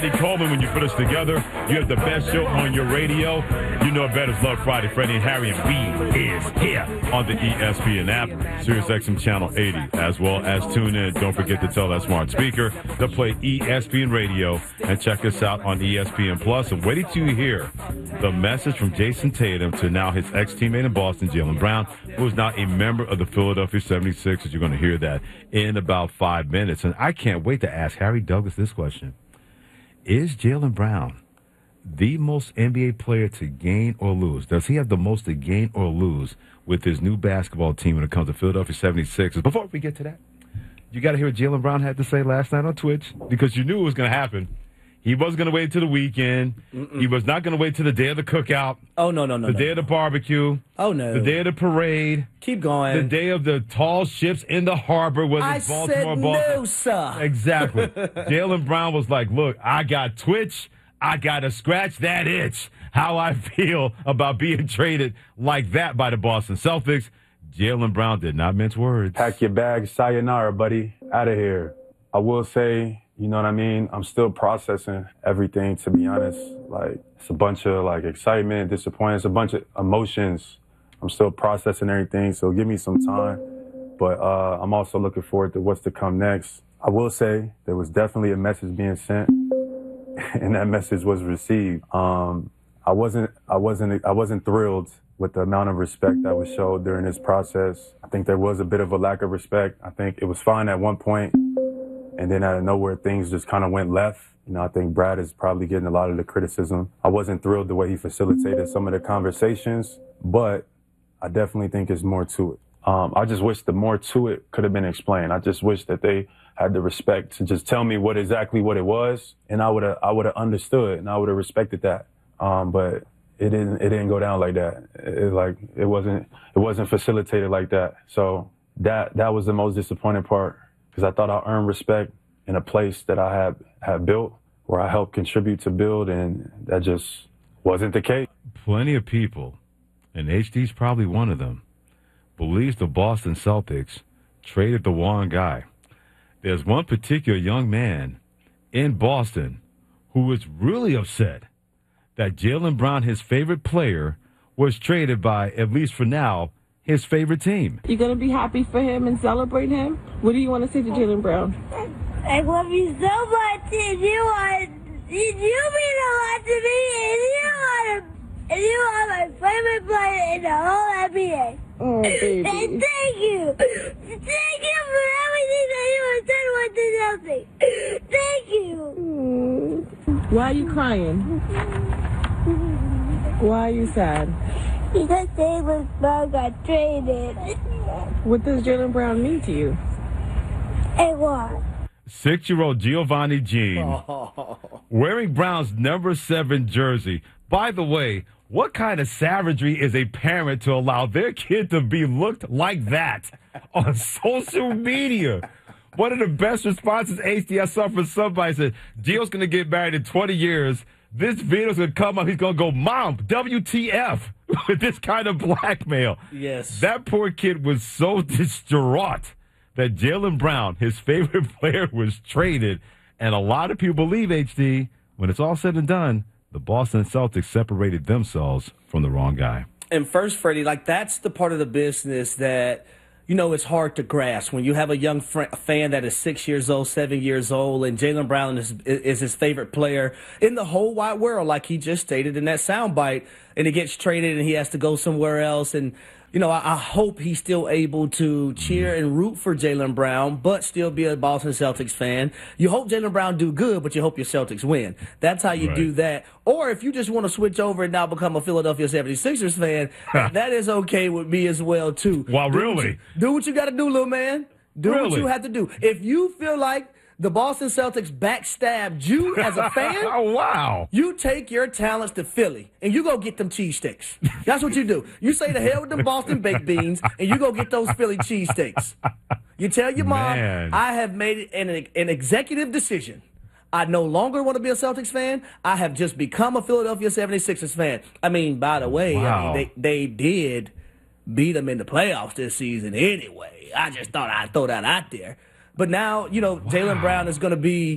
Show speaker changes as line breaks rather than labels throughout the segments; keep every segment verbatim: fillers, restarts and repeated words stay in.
Coleman, when you put us together, you have the best show on your radio. You know it better as Love Friday. Freddie and Harry and we is here on the E S P N app, SiriusXM Channel eighty, as well as tune in. Don't forget to tell that smart speaker to play E S P N Radio and check us out on E S P N Plus. And waiting to hear the message from Jason Tatum to now his ex-teammate in Boston, Jaylen Brown, who is now a member of the Philadelphia seventy-sixers. You're going to hear that in about five minutes. And I can't wait to ask Harry Douglas this question. Is Jaylen Brown the most N B A player to gain or lose? Does he have the most to gain or lose with his new basketball team when it comes to Philadelphia seventy-sixers? Before we get to that, you got to hear what Jaylen Brown had to say last night on Twitch, because you knew it was going to happen. He wasn't going to wait till the weekend. Mm-mm. He was not going to wait till the day of the cookout.
Oh, no, no, no.
The
no,
day
no.
of the barbecue.
Oh, no.
The day of the parade.
Keep going.
The day of the tall ships in the harbor. Was
I
it Baltimore,
said
Baltimore?
no, sir.
Exactly. Jaylen Brown was like, look, I got Twitch. I got to scratch that itch. How I feel about being traded like that by the Boston Celtics. Jaylen Brown did not mince words.
Pack your bags. Sayonara, buddy. Out of here. I will say, you know what I mean? I'm still processing everything, to be honest. Like, it's a bunch of, like, excitement, disappointment. It's a bunch of emotions. I'm still processing everything, so give me some time. But uh, I'm also looking forward to what's to come next. I will say there was definitely a message being sent, and that message was received. Um, I wasn't, I wasn't, I wasn't thrilled with the amount of respect that was showed during this process. I think there was a bit of a lack of respect. I think it was fine at one point. And then out of nowhere, things just kind of went left. You know, I think Brad is probably getting a lot of the criticism. I wasn't thrilled the way he facilitated some of the conversations, but I definitely think there's more to it. Um, I just wish the more to it could have been explained. I just wish that they had the respect to just tell me what exactly what it was, and I would have I would have understood and I would have respected that. Um, but it didn't it didn't go down like that. It, it like it wasn't it wasn't facilitated like that. So that that was the most disappointing part, because I thought I earned respect in a place that I had, had built, where I helped contribute to build, and that just wasn't the case.
Plenty of people, and H D's probably one of them, believes the Boston Celtics traded the wrong guy. There's one particular young man in Boston who was really upset that Jaylen Brown, his favorite player, was traded by, at least for now, his favorite team.
You gonna be happy for him and celebrate him? What do you want to say to Jaylen Brown?
I love you so much, and you are, you mean a lot to me, and you are, and you are my favorite player in the whole N B A.
Oh, baby.
And thank you, thank you for everything that you have done with the Celtics. Thank you.
Mm. Why are you crying? Why are you sad?
Because Jaylen Brown got traded.
What does Jaylen Brown mean to you?
And what?
Six-year-old Giovanni Jean
Oh.
wearing Brown's number seven jersey. By the way, what kind of savagery is a parent to allow their kid to be looked like that on social media? One of the best responses H D I saw from somebody said, Gio's going to get married in twenty years. This video's going to come up. He's going to go, Mom, W T F, with this kind of blackmail.
Yes.
That poor kid was so distraught that Jaylen Brown, his favorite player, was traded. And a lot of people believe, H D, when it's all said and done, the Boston Celtics separated themselves from the wrong guy.
And first, Freddie, like, that's the part of the business that, you know, it's hard to grasp. When you have a young fr- fan that is six years old, seven years old, and Jaylen Brown is, is his favorite player in the whole wide world, like he just stated in that soundbite, and he gets traded and he has to go somewhere else. And, you know, I, I hope he's still able to cheer and root for Jaylen Brown, but still be a Boston Celtics fan. You hope Jaylen Brown do good, but you hope your Celtics win. That's how you
Right.
do that. Or if you just want to switch over and now become a Philadelphia seventy-sixers fan, that is okay with me as well, too.
Wow,
do
really?
What you, do what you got to do, little man. Do what
Really?
you have to do. If you feel like the Boston Celtics backstabbed you as a fan,
Oh, wow.
you take your talents to Philly and you go get them cheesesteaks. That's what you do. You say the hell with them Boston baked beans and you go get those Philly cheesesteaks. You tell your mom,
Man.
I have made an, an executive decision. I no longer want to be a Celtics fan. I have just become a Philadelphia seventy-sixers fan. I mean, by the way, I
Wow.
mean, they, they did beat them in the playoffs this season anyway. I just thought I'd throw that out there. But now, you know, Jaylen Brown is going to be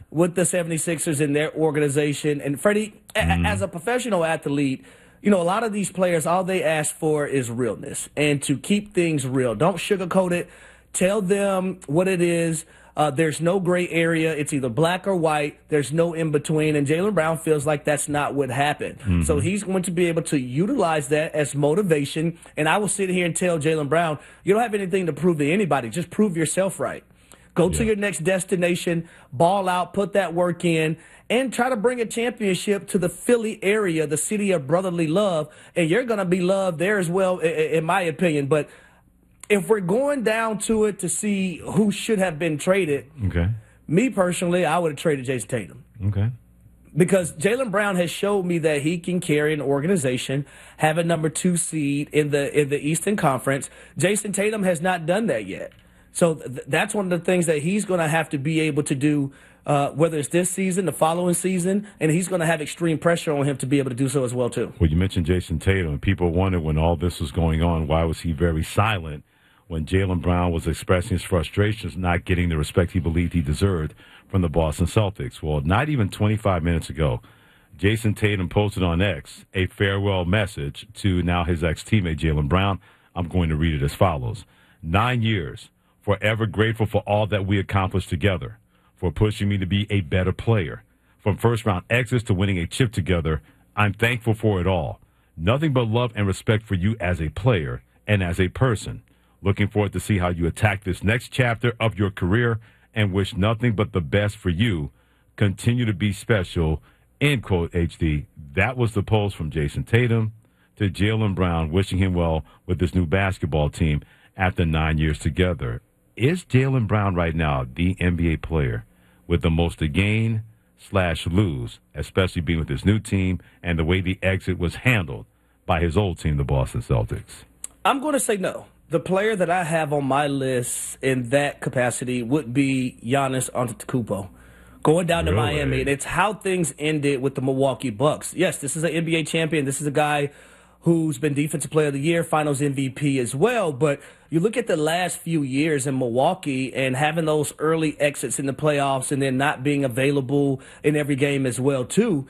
with the seventy-sixers and their organization. And Freddie, mm-hmm. a- as a professional athlete, you know, a lot of these players, all they ask for is realness and to keep things real. Don't sugarcoat it. Tell them what it is. Uh, there's no gray area. It's either black or white. There's no in between. And Jaylen Brown feels like that's not what happened. Mm-hmm. So he's going to be able to utilize that as motivation. And I will sit here and tell Jaylen Brown, you don't have anything to prove to anybody. Just prove yourself right. Go yeah. to your next destination, ball out, put that work in, and try to bring a championship to the Philly area, the city of brotherly love. And you're going to be loved there as well, in my opinion. But if we're going down to it to see who should have been traded,
okay.
me personally, I would have traded Jason Tatum.
Okay.
Because Jaylen Brown has showed me that he can carry an organization, have a number two seed in the in the Eastern Conference. Jason Tatum has not done that yet. So th- that's one of the things that he's going to have to be able to do, uh, whether it's this season, the following season, and he's going to have extreme pressure on him to be able to do so as well, too.
Well, you mentioned Jason Tatum, and people wondered when all this was going on, why was he very silent when Jaylen Brown was expressing his frustrations not getting the respect he believed he deserved from the Boston Celtics? Well, not even twenty-five minutes ago, Jason Tatum posted on X a farewell message to now his ex-teammate Jaylen Brown. I'm going to read it as follows. Nine years, forever grateful for all that we accomplished together, for pushing me to be a better player. From first-round exits to winning a chip together, I'm thankful for it all. Nothing but love and respect for you as a player and as a person. Looking forward to see how you attack this next chapter of your career and wish nothing but the best for you. Continue to be special, end quote, H D. That was the post from Jason Tatum to Jaylen Brown, wishing him well with this new basketball team after nine years together. Is Jaylen Brown right now the N B A player with the most to gain slash lose, especially being with his new team and the way the exit was handled by his old team, the Boston Celtics?
I'm going to say no. The player that I have on my list in that capacity would be Giannis Antetokounmpo. Going down to
Really?
Miami, and it's how things ended with the Milwaukee Bucks. Yes, this is an N B A champion. This is a guy who's been Defensive Player of the Year, Finals M V P as well. But you look at the last few years in Milwaukee and having those early exits in the playoffs and then not being available in every game as well, too.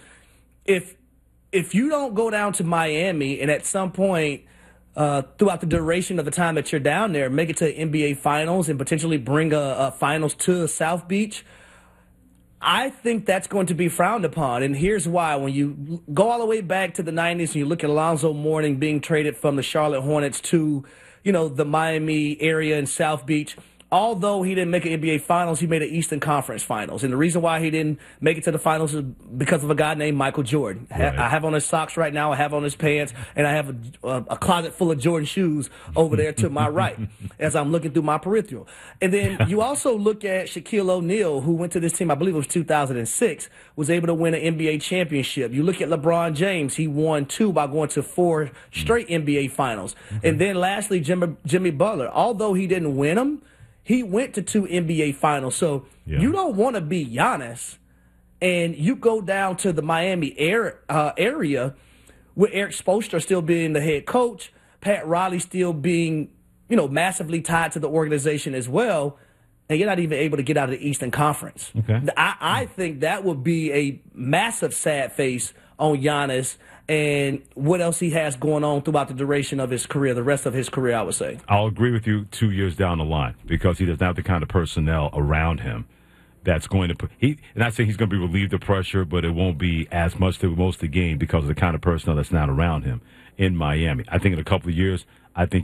If if you don't go down to Miami and at some point uh, throughout the duration of the time that you're down there, make it to N B A Finals and potentially bring a, a Finals to South Beach, I think that's going to be frowned upon, and here's why. When you go all the way back to the nineties and you look at Alonzo Mourning being traded from the Charlotte Hornets to, you know, the Miami area in South Beach, although he didn't make an N B A Finals, he made an Eastern Conference Finals. And the reason why he didn't make it to the Finals is because of a guy named Michael Jordan. Right. I have on his socks right now, I have on his pants, and I have a, a, a closet full of Jordan shoes over there to my right as I'm looking through my peripheral. And then you also look at Shaquille O'Neal, who went to this team, I believe it was two thousand six, was able to win an N B A championship. You look at LeBron James, he won two by going to four straight N B A Finals. Mm-hmm. And then lastly, Jimmy, Jimmy Butler, although he didn't win them, he went to two N B A Finals. So yeah. You don't want to be Giannis, and you go down to the Miami air, uh, area with Eric Spoelstra still being the head coach, Pat Riley still being, you know, massively tied to the organization as well, and you're not even able to get out of the Eastern Conference.
Okay.
I, I think that would be a massive sad face on Giannis and what else he has going on throughout the duration of his career, the rest of his career, I would say.
I'll agree with you two years down the line because he doesn't have the kind of personnel around him that's going to put – he. And I say he's going to be relieved of pressure, but it won't be as much to most of the game because of the kind of personnel that's not around him in Miami. I think in a couple of years, I think